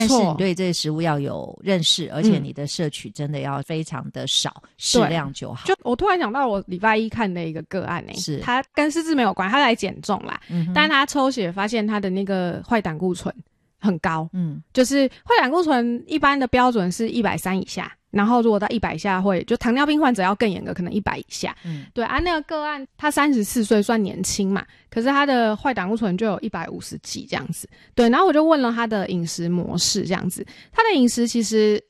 但是你对这些食物要有认识，而且你的摄取真的要非常的少，适量就好。 就我突然想到我礼拜一看的一个个案是他跟失智没有关，他来减重啦，但是他抽血发现他的那个坏胆固醇很高，就是坏胆固醇一般的标准是130以下，然后如果到100以下会，就糖尿病患者要更严格，可能100以下。对啊，那个个案他34岁算年轻嘛，可是他的坏胆固醇就有150几这样子。对，然后我就问了他的饮食模式这样子，他的饮食其实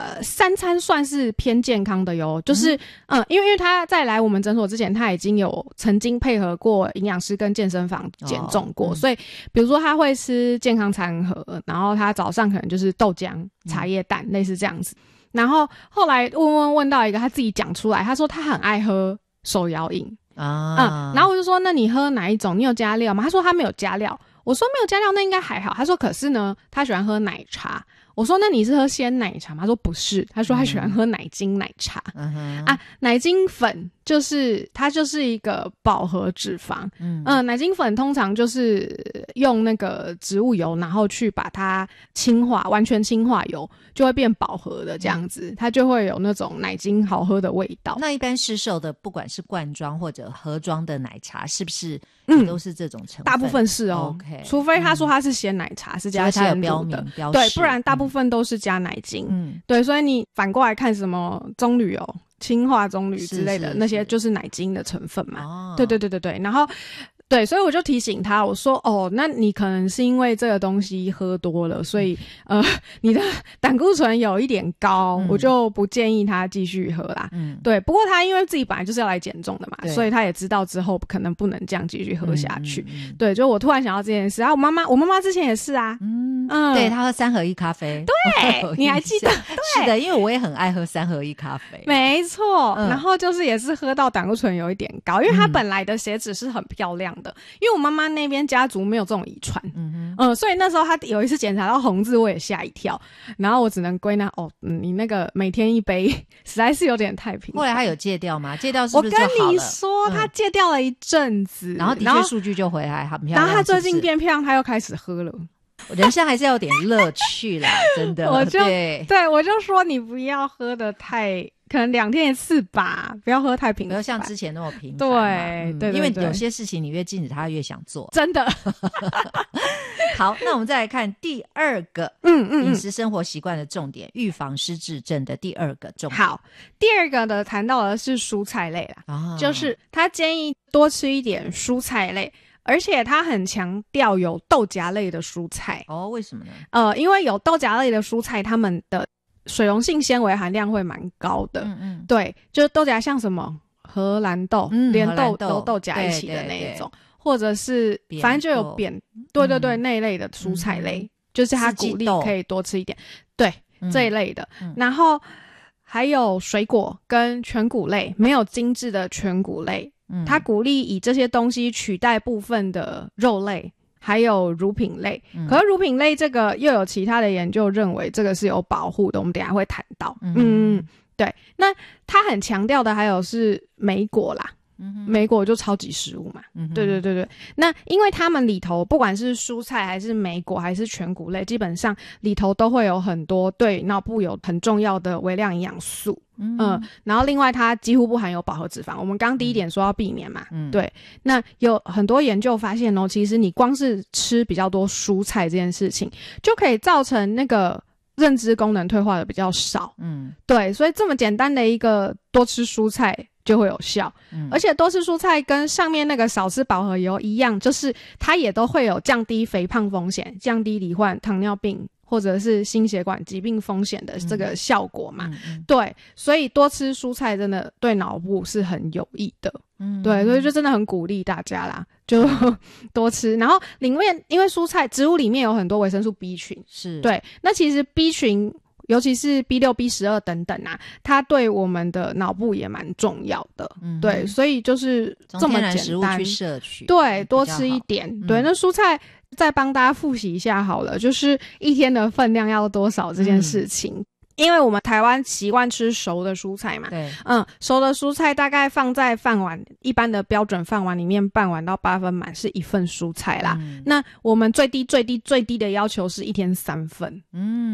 3餐算是偏健康的哟，就是因为他在来我们诊所之前，他已经有曾经配合过营养师跟健身房减重过，所以比如说他会吃健康餐盒，然后他早上可能就是豆浆、茶叶蛋，类似这样子。然后后来问到一个他自己讲出来，他说他很爱喝手摇饮然后我就说那你喝哪一种？你有加料吗？他说他没有加料。我说没有加料那应该还好。他说可是呢他喜欢喝奶茶。我说那你是喝鲜奶茶吗？他说不是，他说他喜欢喝奶精奶茶。奶精粉就是它就是一个饱和脂肪。奶精粉通常就是用那个植物油，然后去把它氢化，完全氢化油就会变饱和的这样子，它就会有那种奶精好喝的味道。 那一般市售的不管是罐装或者盒装的奶茶是不是也都是这种成分？ 大部分是哦。Okay, 除非他说他是鲜奶茶，是加鲜乳的，对，不然大部分都是加奶精。对，所以你反过来看什么棕榈油、氢化棕榈之类的，那些就是奶精的成分嘛。对对对对对，然后对，所以我就提醒他，我说那你可能是因为这个东西喝多了，所以你的胆固醇有一点高，我就不建议他继续喝啦。对，不过他因为自己本来就是要来减重的嘛，所以他也知道之后可能不能这样继续喝下去。对，就我突然想到这件事啊，我妈妈之前也是啊。 对，他喝3合1咖啡。 对，你还记得？ 是的，因为我也很爱喝3合1咖啡。 没错，然后就是也是喝到胆固醇有一点高，因为他本来的血脂是很漂亮的，因为我妈妈那边家族没有这种遗传。所以那时候他有一次检查到红字，我也吓一跳，然后我只能归纳你那个每天一杯实在是有点太频繁。 后来他有戒掉吗？戒掉是不是就好了？ 我跟你说，他戒掉了一阵子， 然后的确数据就回来很漂亮。 然后他最近变漂亮，他又开始喝了。 人生还是要有点乐趣啦，真的。我就说你不要喝的太，可能2天1次吧，不要喝太频繁， 不要像之前那么频繁。 对， 因为有些事情你越禁止他越想做， 真的。 好，那我们再来看第二个饮食生活习惯的重点，预防失智症的第二个重点。 好，第二个的谈到的是蔬菜类啦，就是他建议多吃一点蔬菜类。而且他很强调有豆荚类的蔬菜。 为什么呢？ 因为有豆荚类的蔬菜，它们的水溶性纤维含量会蛮高的。对，就是豆荚像什么荷兰豆，连豆荚一起的那一种，或者是反正就有对对对，那一类的蔬菜类，就是他鼓励可以多吃一点。对，这一类的。然后还有水果跟全谷类，没有精致的全谷类。他鼓励以这些东西取代部分的肉类还有乳品类。可是乳品类这个又有其他的研究认为这个是有保护的，我们等一下会谈到。对，那他很强调的还有是莓果啦。莓果就超级食物嘛。对对对对，那因为他们里头不管是蔬菜还是莓果还是全谷类，基本上里头都会有很多对脑部有很重要的微量营养素。然后另外它几乎不含有饱和脂肪，我们刚第一点说要避免嘛。对，那有很多研究发现其实你光是吃比较多蔬菜这件事情就可以造成那个认知功能退化的比较少。对，所以这么简单的一个多吃蔬菜就会有效。而且多吃蔬菜跟上面那个少吃饱和油一样，就是它也都会有降低肥胖风险、降低罹患糖尿病或者是心血管疾病风险的这个效果嘛。对，所以多吃蔬菜真的对脑部是很有益的。对，所以就真的很鼓励大家啦，就多吃。然后里面因为蔬菜植物里面有很多维生素 B 群， 是对，那其实 B 群尤其是 B6、B12 等等啊，它对我们的脑部也蛮重要的。对，所以就是这么简单，从天然食物去摄取， 对，多吃一点。对，那蔬菜再帮大家复习一下好了，就是一天的分量要多少这件事情。 因为我们台湾习惯吃熟的蔬菜嘛， 对， 熟的蔬菜大概放在饭碗，一般的标准饭碗里面，半碗到8分满是1份蔬菜啦。那我们最低的要求是1天3份。